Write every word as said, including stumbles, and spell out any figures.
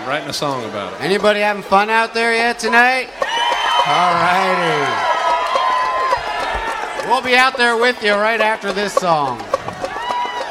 writing a song about it. Anybody having fun out there yet tonight? All righty. We'll be out there with you right after this song.